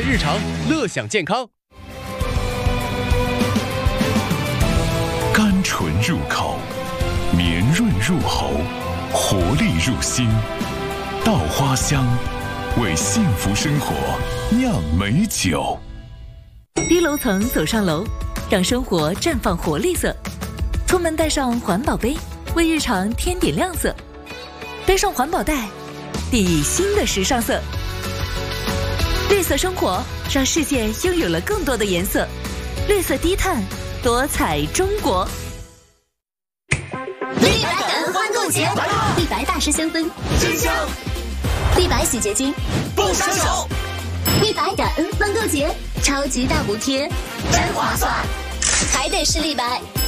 日常，乐享健康。 甘醇入口，绵润入喉，活力入心。稻花香，为幸福生活酿美酒。 低楼层走上楼，让生活绽放活力色。出门带上环保杯，为日常添点亮色。背上环保袋，砥砺新的时尚色。绿色生活，让世界拥有了更多的颜色。绿色低碳，多彩中国。 立白感恩欢购节，立白大师香氛真香，立白洗洁精不伤手。立白感恩欢购节，超级大补贴，真划算，还得是立白。